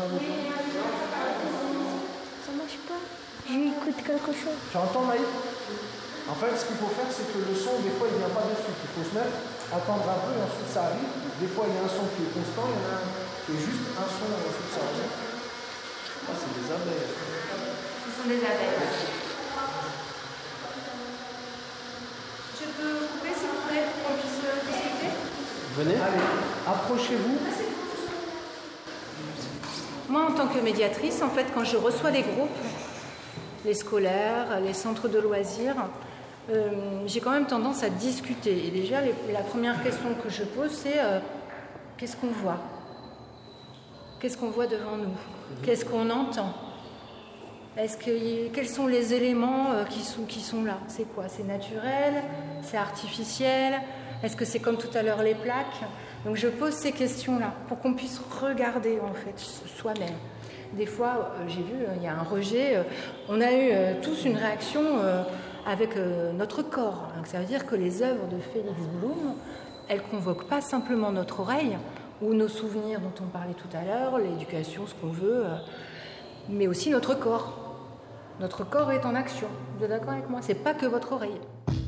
besoin. Ça marche pas. J'écoute quelque chose. Tu entends, Maï? En fait, ce qu'il faut faire, c'est que le son, des fois, il ne vient pas de suite. Il faut se mettre, attendre un peu, et ensuite ça arrive. Des fois, il y a un son qui est constant, il y en a un qui est juste un son, et ensuite ça revient. Ah, c'est des abeilles. Ce sont des abeilles. Je peux couper, s'il vous plaît, pour qu'on puisse discuter? Venez. Allez, approchez-vous. Moi, en tant que médiatrice, en fait, quand je reçois les groupes, les scolaires, les centres de loisirs, j'ai quand même tendance à discuter. Et déjà, la première question que je pose, c'est qu'est-ce qu'on voit? Qu'est-ce qu'on voit devant nous? Qu'est-ce qu'on entend? Quels sont les éléments qui sont là? C'est quoi? C'est naturel? C'est artificiel? Est-ce que c'est comme tout à l'heure les plaques? Donc je pose ces questions-là pour qu'on puisse regarder en fait soi-même. Des fois, j'ai vu, il y a un rejet. On a eu tous une réaction avec notre corps. Donc, ça veut dire que les œuvres de Félix Blum, elles ne convoquent pas simplement notre oreille ou nos souvenirs dont on parlait tout à l'heure, l'éducation, ce qu'on veut, mais aussi notre corps. Notre corps est en action. Vous êtes d'accord avec moi? C'est pas que votre oreille.